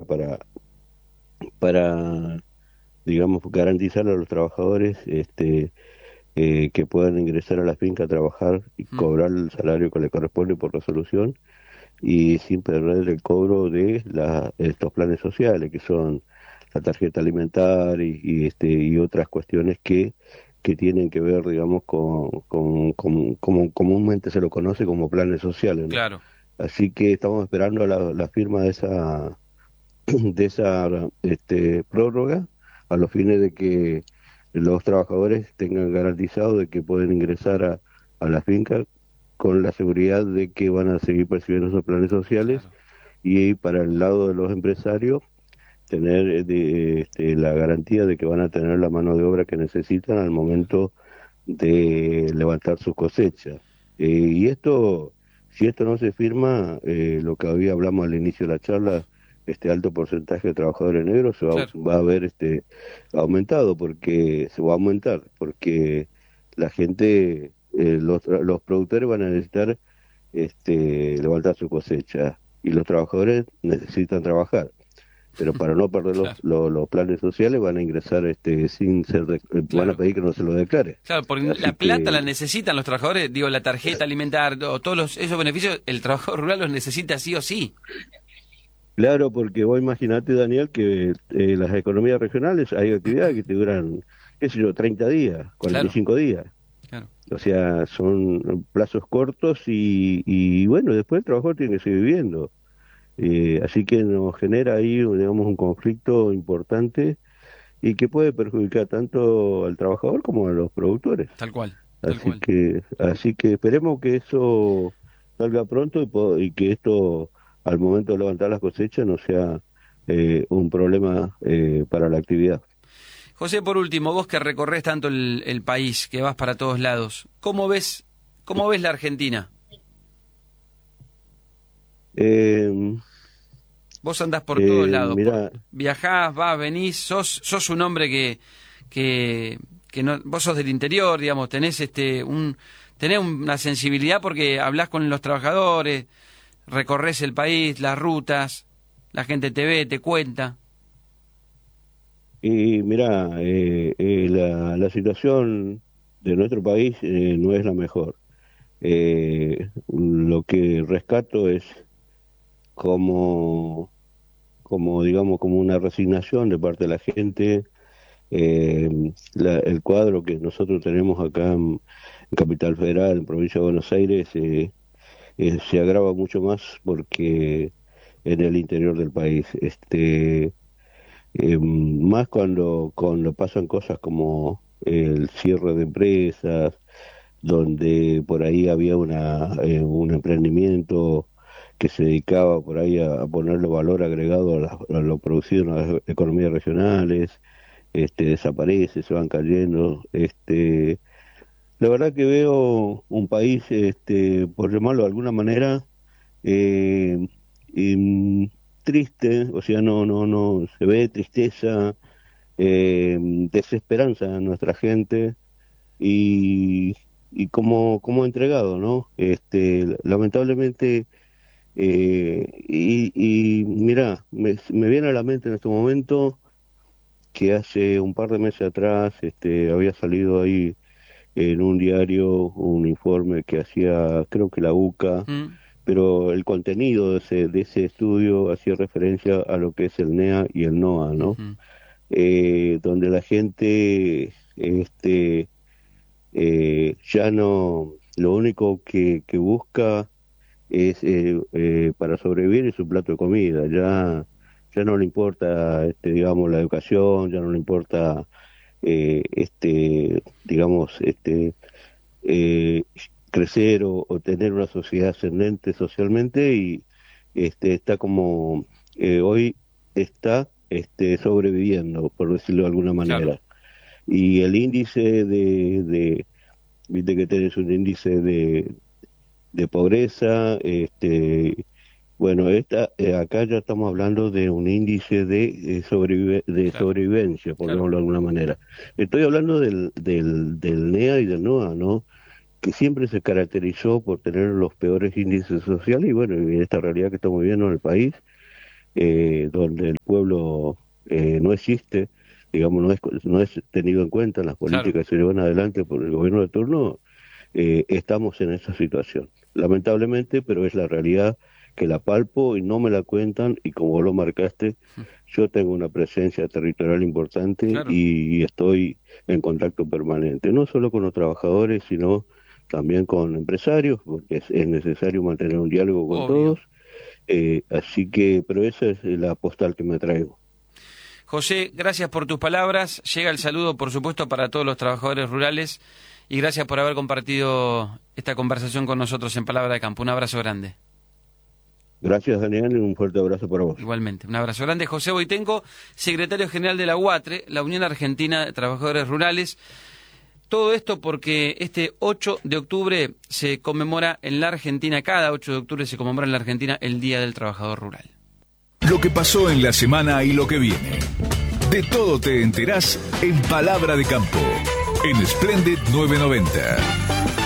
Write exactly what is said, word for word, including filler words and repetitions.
para, para digamos, garantizar a los trabajadores este, eh, que puedan ingresar a la finca a trabajar y Mm, cobrar el salario que le corresponde por resolución y sin perder el cobro de la, estos planes sociales, que son la tarjeta alimentaria y, y, este, y otras cuestiones que, que tienen que ver, digamos, con, con, con- como comúnmente se lo conoce como planes sociales, ¿no? claro. Así que estamos esperando la, la firma de esa de esa este, prórroga a los fines de que los trabajadores tengan garantizado de que pueden ingresar a, a la finca con la seguridad de que van a seguir percibiendo esos planes sociales Claro. y para el lado de los empresarios tener eh, de, este, la garantía de que van a tener la mano de obra que necesitan al momento de levantar sus cosechas. Eh, y esto, si esto no se firma, eh, lo que había hablamos al inicio de la charla, este alto porcentaje de trabajadores negros se va, Claro. va a ver este aumentado porque se va a aumentar porque la gente, eh, los, tra- los productores van a necesitar este levantar su cosecha y los trabajadores necesitan trabajar, pero para no perder los, Claro. los, los planes sociales van a ingresar este sin ser de- eh, van a Claro. pedir que no se lo declare. Claro, porque Así la plata la que, necesitan los trabajadores, digo, la tarjeta alimentaria, o todos los, esos beneficios, el trabajador rural los necesita sí o sí. claro, porque vos imaginate, Daniel, que eh, las economías regionales hay actividades que te duran, qué sé yo, treinta días, cuarenta y Claro, cinco días. claro. O sea, son plazos cortos y, y bueno, después el trabajador tiene que seguir viviendo. Eh, así que nos genera ahí, digamos, un conflicto importante y que puede perjudicar tanto al trabajador como a los productores. Tal cual, tal Así cual. que, así que esperemos que eso salga pronto y, po- y que esto, al momento de levantar las cosechas, no sea eh, un problema eh, para la actividad. José, por último, vos que recorres tanto el, el país, que vas para todos lados, ¿cómo ves, cómo ves la Argentina? Eh, Vos andás por todos eh, lados, por, mira, viajás, vas, venís, sos, sos un hombre que, que, que no, vos sos del interior, digamos, tenés este, un, tenés una sensibilidad porque hablás con los trabajadores, recorres el país, las rutas, la gente te ve, te cuenta. y mira, eh, eh, la, la situación de nuestro país eh, no es la mejor. Eh, lo que rescato es como, como, digamos, como una resignación de parte de la gente. Eh, la- el cuadro que nosotros tenemos acá en, en Capital Federal, en Provincia de Buenos Aires, eh, eh, se agrava mucho más porque en el interior del país, este, eh, más cuando, cuando pasan cosas como el cierre de empresas, donde por ahí había una, eh, un emprendimiento que se dedicaba por ahí a, a ponerle valor agregado a, la- a lo producido en las economías regionales, este, desaparece, se van cayendo. Este, la verdad que veo un país, este, por llamarlo de alguna manera, eh, em, triste, o sea, no, no, no, se ve tristeza, eh, desesperanza en nuestra gente y, y como, como entregado, ¿no? Este, lamentablemente, eh, y, y mira, me, me viene a la mente en este momento que hace un par de meses atrás este, había salido ahí en un diario un informe que hacía, creo que la UCA, ¿Mm? pero el contenido de ese, de ese estudio hacía referencia a lo que es el NEA y el NOA, ¿no? Ujú. Eh, donde la gente este, eh, ya no, lo único que, que busca es eh, eh, para sobrevivir es su plato de comida, ya, ya no le importa, este, digamos, la educación, ya no le importa, eh, este, digamos, este, eh, crecer o, o tener una sociedad ascendente socialmente y este, está como, eh, hoy está este, sobreviviendo, por decirlo de alguna Claro, manera. Y el índice de, de viste que tenés un índice de, de pobreza, este, bueno, esta, eh, acá ya estamos hablando de un índice de, eh, sobrevive- de claro, sobrevivencia, por claro. llamarlo de alguna manera. Estoy hablando del, del, del NEA y del NOA, ¿no? Que siempre se caracterizó por tener los peores índices sociales y bueno, y esta realidad que estamos viviendo en el país, eh, donde existe, digamos, no es, no es tenido en cuenta en las políticas claro. que se llevan adelante por el gobierno de turno, eh, estamos en esa situación. Lamentablemente, pero es la realidad que la palpo y no me la cuentan, y como lo marcaste, yo tengo una presencia territorial importante claro. y, y estoy en contacto permanente, no solo con los trabajadores, sino también con empresarios, porque es, es necesario mantener un diálogo con Obvio. todos, eh, así que, pero esa es la postal que me traigo. José, gracias por tus palabras, llega el saludo por supuesto para todos los trabajadores rurales y gracias por haber compartido esta conversación con nosotros en Palabra de Campo, un abrazo grande. Gracias, Daniel, y un fuerte abrazo para vos. Igualmente, un abrazo grande. José Boitenco, secretario general de la U A T R E, la Unión Argentina de Trabajadores Rurales. Todo esto porque este ocho de octubre se conmemora en la Argentina, cada ocho de octubre se conmemora en la Argentina el Día del Trabajador Rural. Lo que pasó en la semana y lo que viene. De todo te enterás en Palabra de Campo, en Splendid novecientos noventa.